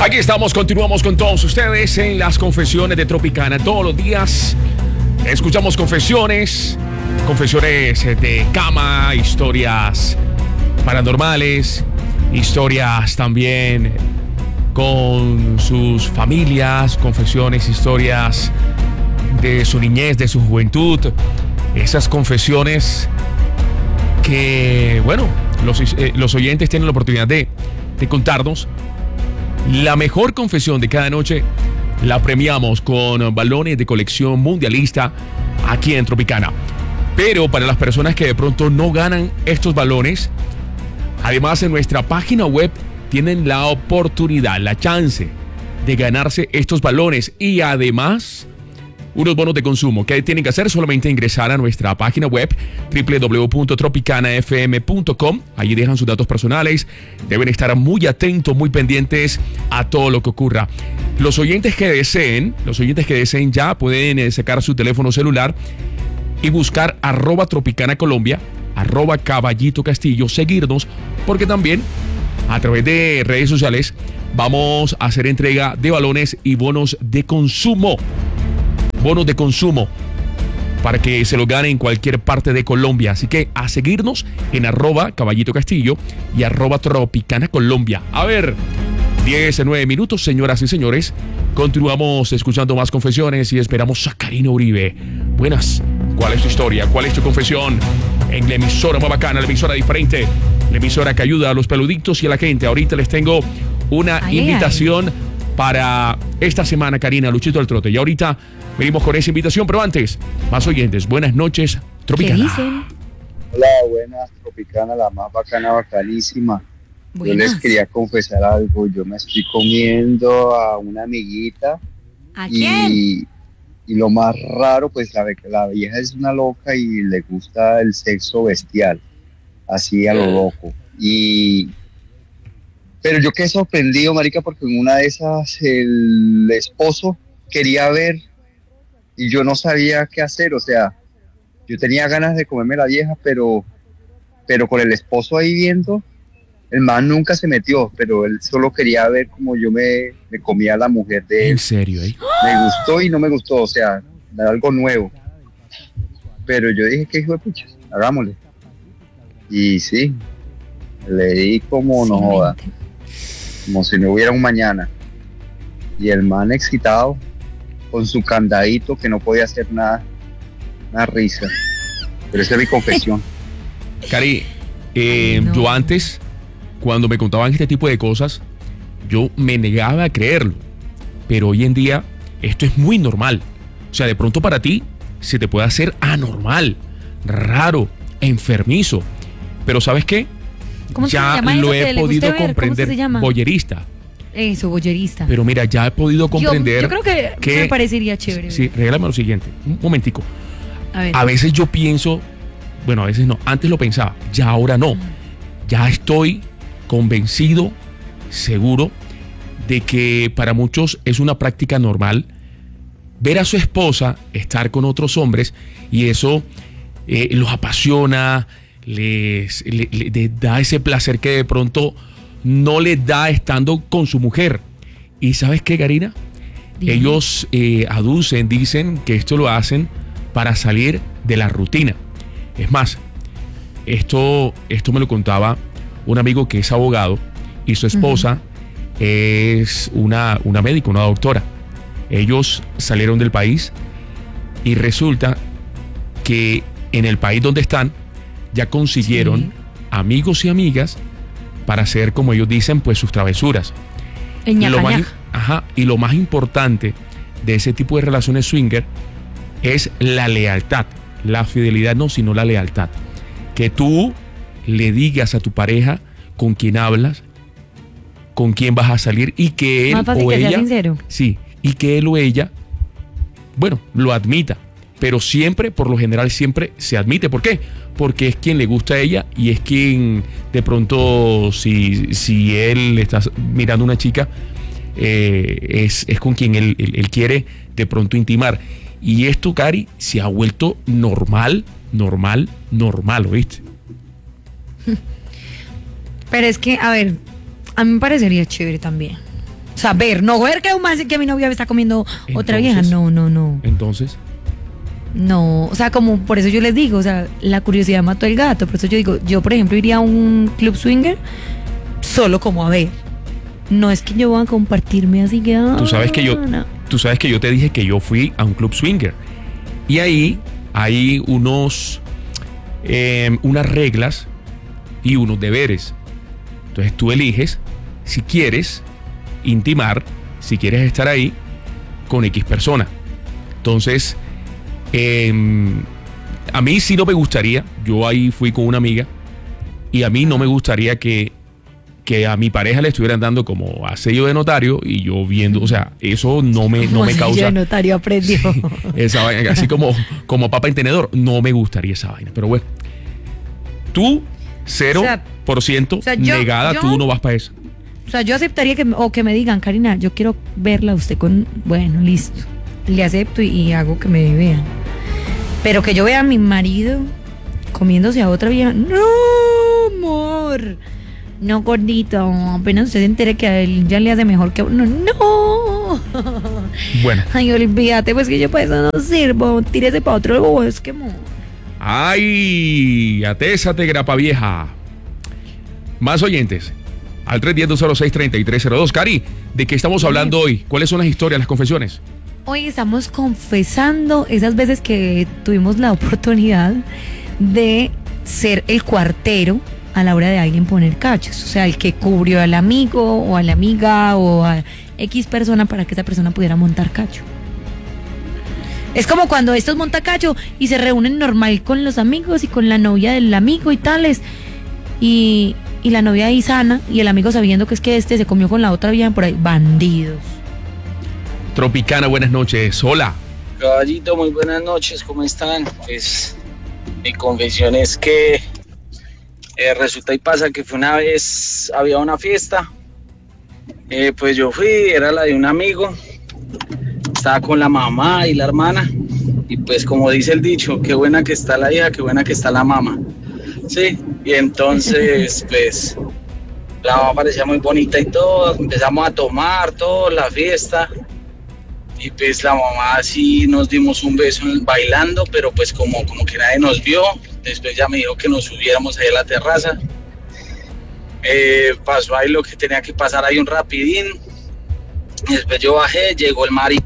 Aquí estamos, continuamos con todos ustedes en las confesiones de Tropicana. Todos los días escuchamos confesiones de cama, historias paranormales, historias también con sus familias, confesiones, historias de su niñez, de su juventud. Esas confesiones que, bueno, los oyentes tienen la oportunidad de contarnos. La mejor confesión de cada noche la premiamos con balones de colección mundialista aquí en Tropicana. Pero para las personas que de pronto no ganan estos balones, además en nuestra página web tienen la oportunidad, la chance de ganarse estos balones y además unos bonos de consumo. ¿Qué tienen que hacer? Solamente ingresar a nuestra página web www.tropicanafm.com. Allí dejan sus datos personales. Deben estar muy atentos, muy pendientes a todo lo que ocurra. Los oyentes que deseen ya pueden sacar su teléfono celular y buscar @Tropicana Colombia, @Caballito Castillo, seguirnos, porque también a través de redes sociales vamos a hacer entrega de balones y bonos de consumo. Bonos de consumo para que se lo gane en cualquier parte de Colombia. Así que a seguirnos en @Caballito Castillo y @Tropicana Colombia. A ver, 19 minutos, señoras y señores. Continuamos escuchando más confesiones y esperamos a Karina Uribe. Buenas, ¿cuál es tu historia? ¿Cuál es tu confesión? En la emisora más bacana, la emisora diferente, la emisora que ayuda a los peluditos y a la gente. Ahorita les tengo una invitación para esta semana, Karina, Luchito del Trote. Y ahorita venimos con esa invitación, pero antes, más oyentes. Buenas noches, Tropicana. ¿Qué dicen? Hola, buenas, Tropicana, la más bacana, bacanísima. Buenas. Yo les quería confesar algo. Yo me estoy comiendo a una amiguita. ¿A quién? Y lo más raro, pues la vieja es una loca y le gusta el sexo bestial, así a lo loco. Pero yo quedé sorprendido, marica, porque en una de esas el esposo quería ver y yo no sabía qué hacer. O sea, yo tenía ganas de comerme la vieja, pero con el esposo ahí viendo, el man nunca se metió, pero él solo quería ver cómo yo me comía a la mujer de él. ¿En serio, eh? Me gustó y no me gustó, o sea, era algo nuevo. Pero yo dije, ¿qué hijo de pucha? Hagámosle. Y sí, le di como no joda, como si no hubiera un mañana. Y el man excitado, con su candadito que no podía hacer nada, una risa. Pero esa es mi confesión. Cari, No. yo antes, cuando me contaban este tipo de cosas, yo me negaba a creerlo. Pero hoy en día, esto es muy normal. O sea, de pronto para ti se te puede hacer anormal, raro, enfermizo. Pero ¿sabes qué? ¿Cómo se Ya llama eso lo que he le guste podido ver? ¿Cómo comprender. se llama? Boyerista. Eso, boyerista. Pero mira, ya he podido comprender. Yo creo que me parecería chévere. Sí, regálame lo siguiente. Un momentico. A ver. A veces yo pienso, bueno, a veces no, antes lo pensaba, ya ahora no. Ya estoy convencido, seguro, de que para muchos es una práctica normal ver a su esposa estar con otros hombres y eso los apasiona, les da ese placer que de pronto no les da estando con su mujer. ¿Y sabes qué, Karina? Dime. Ellos dicen que esto lo hacen para salir de la rutina. Es más, esto me lo contaba un amigo que es abogado y su esposa es una médica, una doctora. Ellos salieron del país y resulta que en el país donde están ya consiguieron amigos y amigas para hacer, como ellos dicen, pues sus travesuras. El Y ñaca-ñaca. y lo más importante de ese tipo de relaciones swinger es la lealtad. La fidelidad no, sino la lealtad. Que tú le digas a tu pareja con quién hablas, con quién vas a salir y que él Más fácil o que sea ella, sincero. sí, y que él o ella, bueno, lo admita. Pero siempre, por lo general, siempre se admite. ¿Por qué? Porque es quien le gusta a ella y es quien, de pronto, si él está mirando a una chica, es con quien él quiere de pronto intimar. Y esto, Cari, se ha vuelto normal, ¿oíste? Pero es que, a ver, a mí me parecería chévere también. O sea, no ver que mi novia me está comiendo otra vieja. No. Entonces. No, o sea, como por eso yo les digo, o sea, la curiosidad mató el gato. Por eso yo digo, yo por ejemplo iría a un club swinger solo como a ver. No es que yo voy a compartirme así que... Tú sabes que yo te dije que yo fui a un club swinger. Y ahí hay unas reglas y unos deberes. Entonces tú eliges si quieres intimar, si quieres estar ahí con X persona. Entonces, a mí sí no me gustaría, yo ahí fui con una amiga y a mí no me gustaría que a mi pareja le estuvieran dando como a sello de notario y yo viendo, o sea, eso no me causa... Sello de notario aprendió. Sí, esa vaina, así como papa en tenedor, no me gustaría esa vaina, pero bueno. Tú, 0% negada, tú no vas para eso. O sea, yo aceptaría que me digan, Karina, yo quiero verla a usted con... Bueno, listo. Le acepto y hago que me vean. Pero que yo vea a mi marido comiéndose a otra vieja. ¡No, amor! No, gordito. Apenas usted se entere que a él ya le hace mejor que a uno. ¡No! Bueno. Ay, olvídate, pues que yo para eso no sirvo. Tírese para otro bosque, amor. ¡Ay! Atésate, grapa vieja. Más oyentes. Al 310-206-3302. Cari, ¿de qué estamos hablando hoy? ¿Cuáles son las historias, las confesiones? Hoy estamos confesando esas veces que tuvimos la oportunidad de ser el cuartero a la hora de alguien poner cachos. O sea, el que cubrió al amigo o a la amiga o a X persona para que esa persona pudiera montar cacho. Es como cuando estos montan cacho y se reúnen normal con los amigos y con la novia del amigo y tales. Y la novia ahí sana y el amigo sabiendo que es que se comió con la otra vieja por ahí. Bandidos. Tropicana, buenas noches. Hola. Caballito, muy buenas noches. ¿Cómo están? Pues mi confesión es que resulta y pasa que fue una vez, había una fiesta. Pues yo fui, era la de un amigo. Estaba con la mamá y la hermana. Y pues como dice el dicho, qué buena que está la hija, qué buena que está la mamá. Sí, y entonces pues la mamá parecía muy bonita y todo, empezamos a tomar todo, la fiesta, y pues la mamá sí nos dimos un beso bailando, pero pues como que nadie nos vio. Después ya me dijo que nos subiéramos ahí a la terraza. Pasó ahí lo que tenía que pasar ahí un rapidín, y después yo bajé, llegó el marido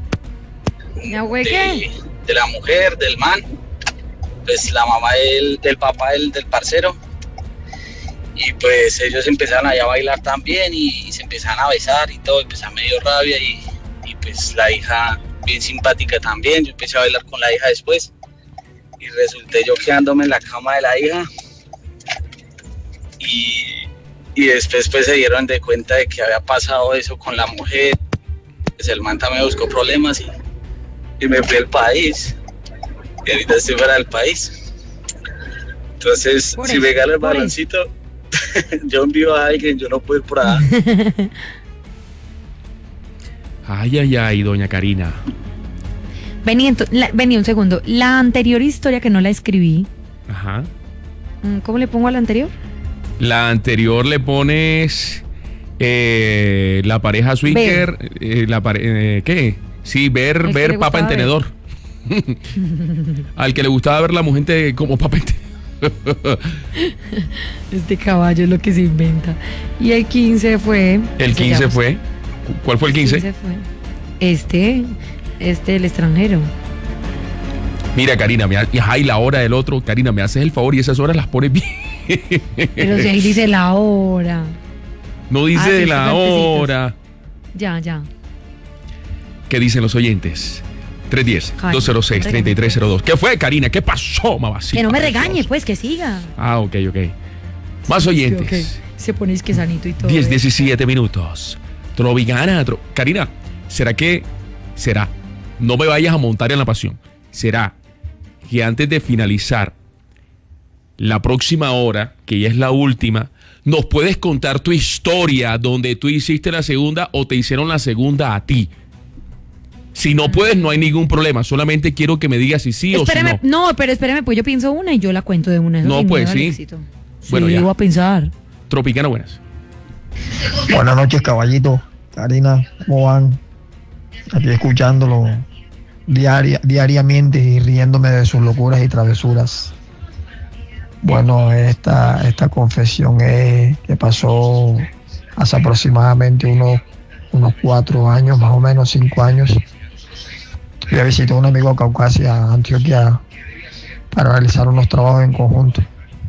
de la mujer, del man, pues la mamá del papá del parcero, y pues ellos empezaron allá a bailar también y se empezaron a besar y todo, y pues a medio rabia y pues la hija bien simpática también. Yo empecé a bailar con la hija después y resulté yo quedándome en la cama de la hija y después pues se dieron de cuenta de que había pasado eso con la mujer. Pues el man también buscó problemas y me fui al país. Y ahorita estoy fuera del país. Entonces, si me gana el baloncito, yo envío a alguien, yo no puedo ir por allá. Ay, doña Karina. Vení un segundo. La anterior historia que no la escribí. Ajá. ¿Cómo le pongo a la anterior? La anterior le pones la pareja swinger. ¿Qué? Sí, ver papa en tenedor. Al que le gustaba ver la mujer como papa en tenedor. Este caballo es lo que se inventa. Y el 15 fue... ¿El 15 fue? ¿Cuál fue el 15? El 15 fue el extranjero. Mira, Karina, y la hora del otro. Karina, me haces el favor y esas horas las pones bien. Pero si ahí dice la hora. No dice la hora. Ya. ¿Qué dicen los oyentes? 310-206-3302. ¿Qué fue, Karina? ¿Qué pasó, mamacita? Que no me regañe, pues, que siga. Ah, ok. Más oyentes. Okay. Se ponéis que sanito y todo. 10-17 minutos. Tropicana. Karina, ¿será? No me vayas a montar en la pasión. ¿Será que antes de finalizar la próxima hora, que ya es la última, nos puedes contar tu historia donde tú hiciste la segunda o te hicieron la segunda a ti? Si no puedes, no hay ningún problema. Solamente quiero que me digas si sí o si no. No, pero espérame, pues yo pienso una y yo la cuento de una. No, pues sí. Bueno, ya. Voy a pensar. Tropicana, buenas. Buenas noches, caballito. Karina, ¿cómo van? Aquí escuchándolo diariamente y riéndome de sus locuras y travesuras. Bueno, esta confesión es que pasó hace aproximadamente unos 4 años, más o menos 5 años. Fui a visitar a un amigo a Caucasia, Antioquia, para realizar unos trabajos en conjunto.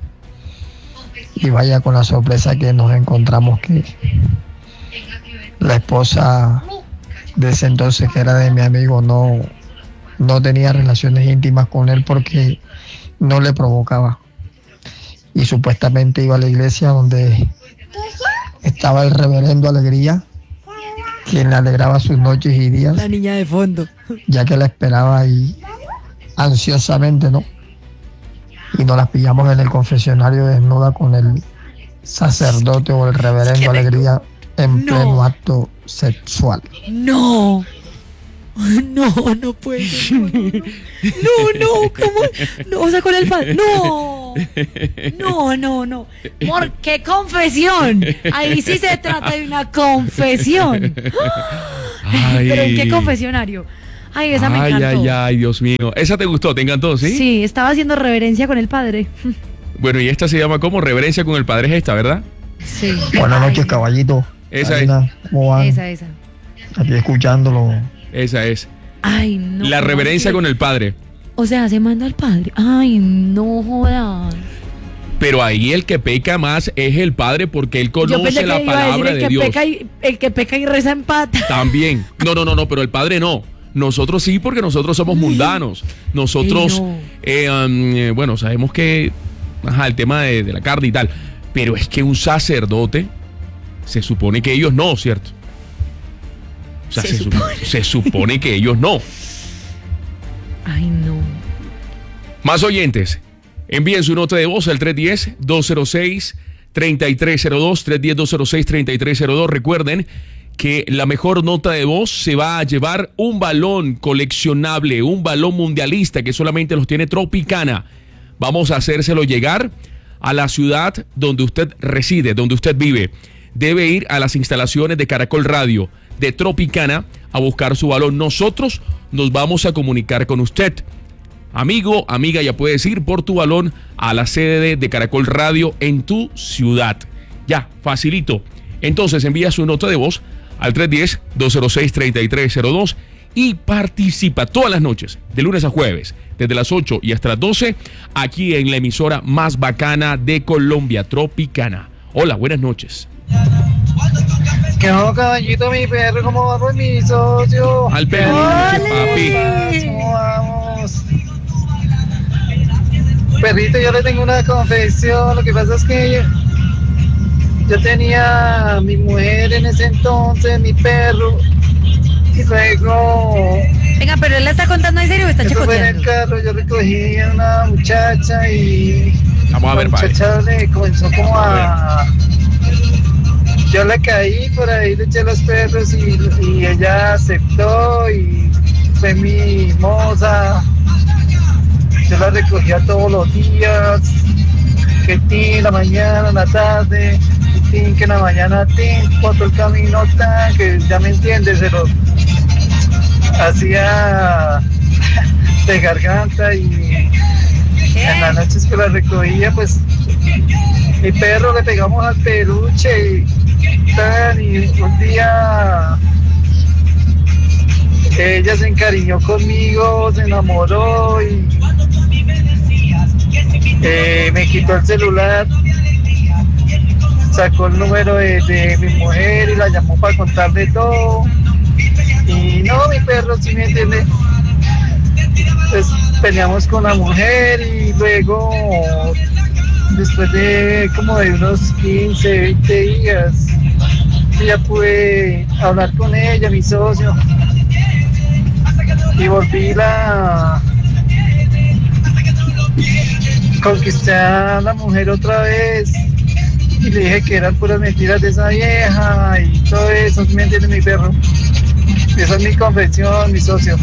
Y vaya con la sorpresa que nos encontramos que la esposa de ese entonces, que era de mi amigo, no tenía relaciones íntimas con él porque no le provocaba. Y supuestamente iba a la iglesia donde estaba el reverendo Alegría, quien le alegraba sus noches y días. La niña de fondo. Ya que la esperaba ahí ansiosamente, ¿no? Y nos las pillamos en el confesionario desnuda con el sacerdote o el reverendo Alegría en pleno acto sexual. No. No puede ser. No, ¿cómo? No, o sea, con el padre. No. ¿Por qué confesión? Ahí sí se trata de una confesión. Ay. ¿Pero en qué confesionario? Ay, esa me encantó. Ay, Dios mío. ¿Esa te gustó? ¿Te encantó, sí? Sí, estaba haciendo reverencia con el padre. Bueno, y esta se llama ¿cómo? Reverencia con el padre es esta, ¿verdad? Sí. Buenas noches, caballito. Esa Karina, ¿cómo van? Esa. Aquí escuchándolo. Esa es. Ay, no. La reverencia con el padre. O sea, se manda al padre. Ay, no jodas. Pero ahí el que peca más es el padre porque él conoce la palabra de Dios. El que peca y reza empata. También. No, pero el padre no. Nosotros sí, porque nosotros somos mundanos. Nosotros, bueno, sabemos que, el tema de la carne y tal. Pero es que un sacerdote, se supone que ellos no, ¿cierto? O sea, se supone que ellos no. Ay, no. Más oyentes. Envíen su nota de voz al 310-206-3302, 310-206-3302. Recuerden que la mejor nota de voz se va a llevar un balón coleccionable, un balón mundialista que solamente los tiene Tropicana. Vamos a hacérselo llegar a la ciudad donde usted reside, donde usted vive. Debe ir a las instalaciones de Caracol Radio, de Tropicana, a buscar su balón. Nosotros nos vamos a comunicar con usted. Amigo, amiga, ya puedes ir por tu balón a la sede de Caracol Radio en tu ciudad. Ya, facilito. Entonces envía su nota de voz al 310-206-3302 y participa todas las noches, de lunes a jueves, desde las 8 y hasta las 12, aquí en la emisora más bacana de Colombia, Tropicana. Hola, buenas noches. ¿Qué hago, caballito, mi perro? ¿Cómo vamos, mi socio? Al perro, papi. ¿Cómo vamos? Perrito, yo le tengo una confesión. Lo que pasa es que yo tenía a mi mujer en ese entonces, mi perro, y luego... Venga, pero él la está contando en serio o está eso fue en chicoteando. el carro, yo recogí a una muchacha y... Vamos a ver, la muchacha le comenzó como a... Yo le caí por ahí, le eché los perros y ella aceptó y fue mi moza. Yo la recogía todos los días, que en la mañana, en la tarde, que en la mañana, por todo el camino, que ya me entiendes, se lo hacía de garganta y en las noches que la recogía, pues mi perro le pegamos al peluche y un día ella se encariñó conmigo, se enamoró y me quitó el celular, sacó el número de mi mujer y la llamó para contarle todo. Y no, mi perro, si me entiende, pues peleamos con la mujer y luego, después de como de unos 15, 20 días, ya pude hablar con ella, mi socio, y volví conquisté a la mujer otra vez y le dije que eran puras mentiras de esa vieja y todo eso, ¿me entiende, mi perro? Esa es mi confesión, mi socio.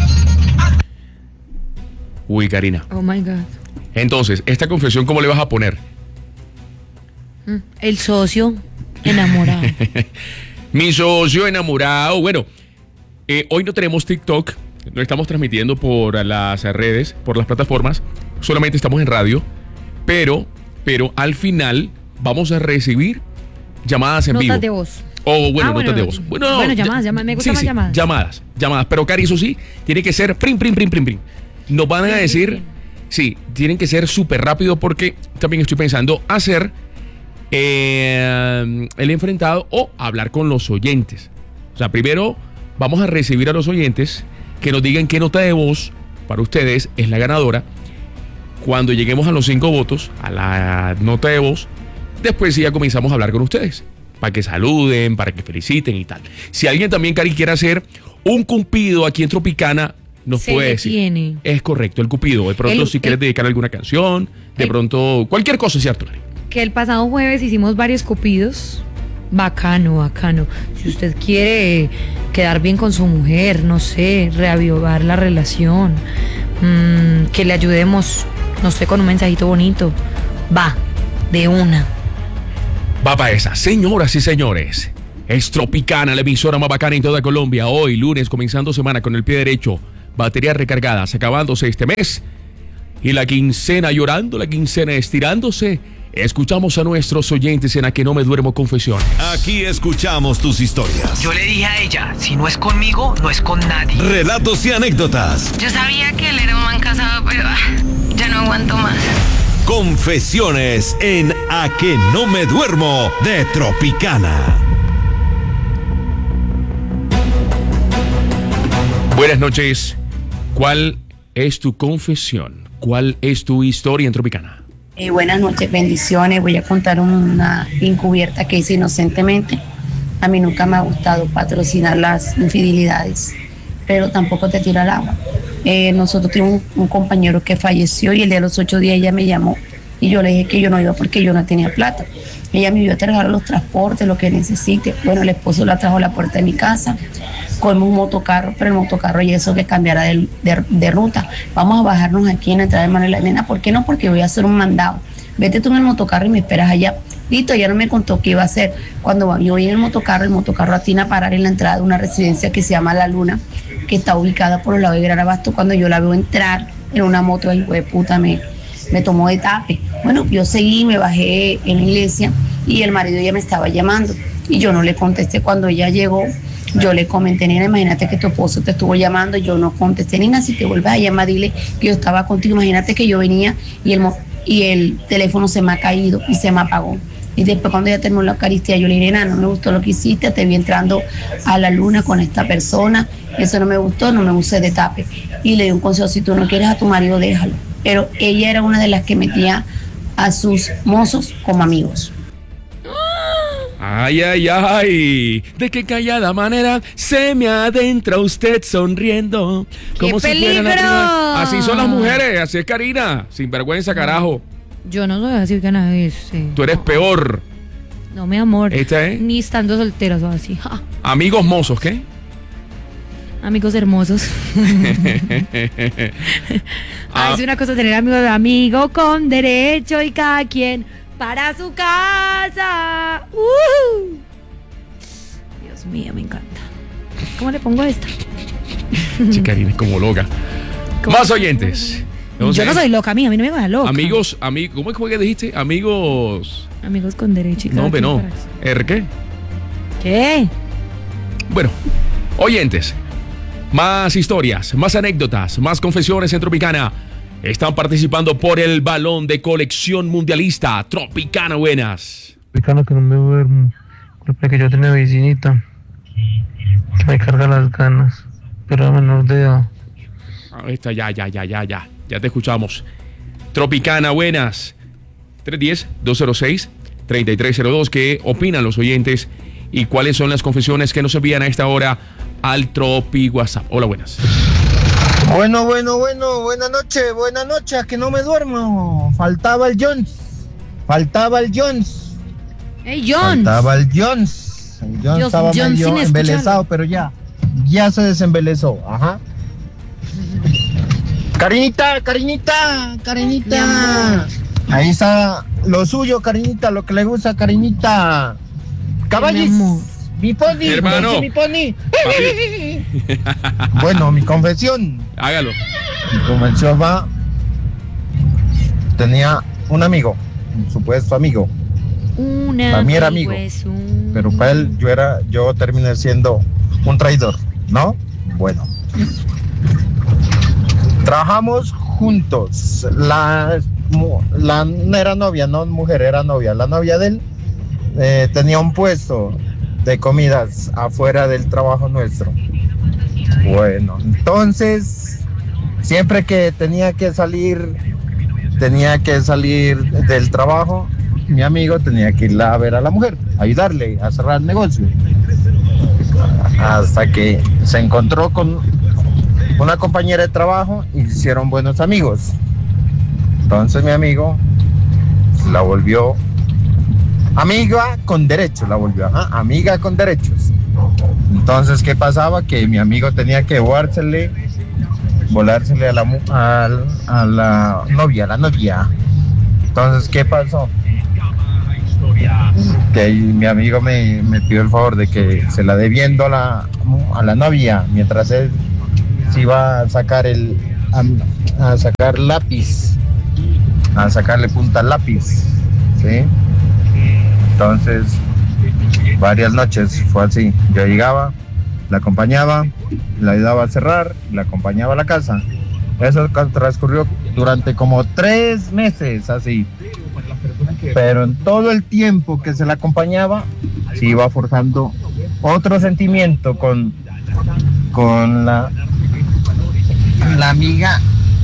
Uy, Karina. Oh my God. Entonces, esta confesión, ¿cómo le vas a poner? El socio enamorado. Mi socio enamorado. Bueno, hoy no tenemos TikTok, no estamos transmitiendo por las redes, por las plataformas, solamente estamos en radio, pero al final vamos a recibir llamadas en vivo. Notas de voz. Notas de voz. Bueno, llamadas, me gustan más llamadas. Llamadas, pero Cari, eso sí, tiene que ser prim. Nos van a decir, sí, tienen que ser súper rápido porque también estoy pensando hacer el enfrentado o hablar con los oyentes. O sea, primero vamos a recibir a los oyentes que nos digan qué nota de voz para ustedes es la ganadora. Cuando lleguemos a los 5 votos, a la nota de voz, después sí ya comenzamos a hablar con ustedes, para que saluden, para que feliciten y tal. Si alguien también, Cari, quiere hacer un cupido aquí en Tropicana, nos puede decir. Tiene. Es correcto, el cupido. De pronto, si quieres dedicar alguna canción, de pronto, cualquier cosa, ¿cierto, Cari? Que el pasado jueves hicimos varios cupidos. Bacano. Si usted quiere quedar bien con su mujer, no sé, reavivar la relación, que le ayudemos, no sé, con un mensajito bonito, va, de una. Va para esa. Señoras y señores, es Tropicana, la emisora más bacana en toda Colombia. Hoy, lunes, comenzando semana con el pie derecho. Baterías recargadas, acabándose este mes. Y la quincena llorando, la quincena estirándose. Escuchamos a nuestros oyentes en A Que No Me Duermo Confesiones. Aquí escuchamos tus historias. Yo le dije a ella, si no es conmigo, no es con nadie. Relatos y anécdotas. Yo sabía que él era un man casado, pero ya no aguanto más. Confesiones en A Que No Me Duermo de Tropicana. Buenas noches. ¿Cuál es tu confesión? ¿Cuál es tu historia en Tropicana? Buenas noches, bendiciones. Voy a contar una encubierta que hice inocentemente. A mí nunca me ha gustado patrocinar las infidelidades, pero tampoco te tiro al agua. Nosotros tuvimos un compañero que falleció y el de los 8 días ella me llamó y yo le dije que yo no iba porque yo no tenía plata. Ella me iba a traer los transportes, lo que necesite. Bueno, el esposo la trajo a la puerta de mi casa. Cogimos un motocarro, pero el motocarro y eso que cambiara de ruta. Vamos a bajarnos aquí en la entrada de Manuel Nena. ¿Por qué no? Porque voy a hacer un mandado. Vete tú en el motocarro y me esperas allá. Listo, ella no me contó qué iba a hacer. Cuando yo voy en el motocarro atina a parar en la entrada de una residencia que se llama La Luna, que está ubicada por el lado de Gran Abasto. Cuando yo la veo entrar en una moto, ahí, güey, puta, me tomó de tape. Bueno, yo seguí, me bajé en la iglesia y el marido ya me estaba llamando y yo no le contesté. Cuando ella llegó, yo le comenté, nena, imagínate que tu esposo te estuvo llamando. Yo no contesté, nena, si te vuelves a llamar, dile que yo estaba contigo. Imagínate que yo venía y el teléfono se me ha caído y se me apagó. Y después cuando ella terminó la Eucaristía, yo le dije, nena, no me gustó lo que hiciste, te vi entrando a La Luna con esta persona, eso no me gustó, no me usé de tape. Y le di un consejo, si tú no quieres a tu marido, déjalo. Pero ella era una de las que metía a sus mozos como amigos. Ay, de qué callada manera se me adentra usted sonriendo. ¡Qué peligro! Así son las mujeres, así es Karina, sin vergüenza, carajo. Yo no soy así que nada de eso. Tú eres peor. No, mi amor. ¿Esta es? Ni estando solteras o así. ¡Ja! Amigos mozos, ¿qué? Amigos hermosos. Es una cosa tener amigo con derecho y cada quien para su casa. Dios mío, me encanta. ¿Cómo le pongo esto? Chicarina es como loca. Más oyentes. Entonces, yo no soy loca, a mí no me va a loca. Amigos, ¿cómo fue que dijiste? Amigos con derecho y cada no, quien no. para ¿Qué? ¿Qué? Bueno, oyentes. Más historias, más anécdotas, más confesiones en Tropicana. Están participando por el balón de colección mundialista. Tropicana, buenas. Tropicana, que no me duermo. Culpa que yo tenía vecinita que me carga las ganas, pero a menor de edad. Ahí está, ya te escuchamos. Tropicana, buenas. 310-206-3302. ¿Qué opinan los oyentes? ¿Y cuáles son las confesiones que nos envían a esta hora al Tropi WhatsApp? Hola, buenas. Bueno, buenas noches, a que no me duermo. Faltaba el Jones. ¡Hey, Jones! Faltaba el Jones. El Jones estaba medio embelesado, pero ya se desembelezó. Ajá. Carinita. Ahí está lo suyo, Carinita, lo que le gusta, Carinita. Caballis. Mi pony, hermano. mi pony. Bueno, mi confesión. Hágalo. Mi confesión va. Tenía un amigo, un supuesto amigo. Para mí era amigo, pero para él yo terminé siendo un traidor, ¿no? Bueno. Trabajamos juntos. No era novia, no mujer, era novia. La novia de él tenía un puesto de comidas afuera del trabajo nuestro. Bueno, entonces siempre que tenía que salir del trabajo, mi amigo tenía que ir a ver a la mujer, ayudarle a cerrar el negocio, hasta que se encontró con una compañera de trabajo y hicieron buenos amigos. Entonces mi amigo la volvió amiga con derechos, amiga con derechos. Entonces, ¿qué pasaba? Que mi amigo tenía que volársele a la novia. Entonces, ¿qué pasó? Que mi amigo me pidió el favor de que se la dé viendo a la novia mientras él se iba a sacar a sacar lápiz, a sacarle punta al lápiz, ¿sí? Entonces, varias noches fue así. Yo llegaba, la acompañaba, la ayudaba a cerrar, la acompañaba a la casa. Eso transcurrió durante como 3 meses así. Pero en todo el tiempo que se la acompañaba, se iba forjando otro sentimiento con la amiga